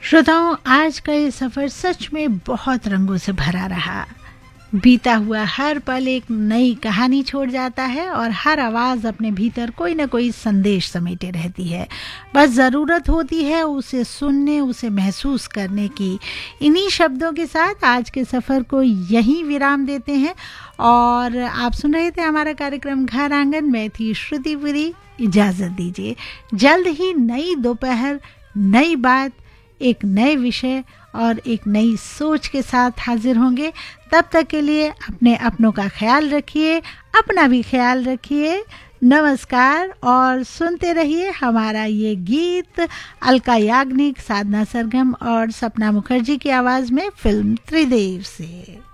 श्रोताओं, आज का ये सफर सच में बहुत रंगों से भरा रहा। बीता हुआ हर पल एक नई कहानी छोड़ जाता है और हर आवाज अपने भीतर कोई ना कोई संदेश समेटे रहती है। बस जरूरत होती है उसे सुनने, उसे महसूस करने की। इन्हीं शब्दों के साथ आज के सफर को यहीं विराम देते हैं और आप सुन रहे थे हमारा कार्यक्रम घर आंगन। मैं थी श्रुतिपुरी, इजाजत दीजिए। जल्द ही नई दोपहर, नई बात, एक नए विषय और एक नई सोच के साथ हाजिर होंगे। तब तक के लिए अपने अपनों का ख्याल रखिए, अपना भी ख्याल रखिए। नमस्कार और सुनते रहिए हमारा ये गीत अलका याग्निक, साधना सरगम और सपना मुखर्जी की आवाज में फिल्म त्रिदेव से।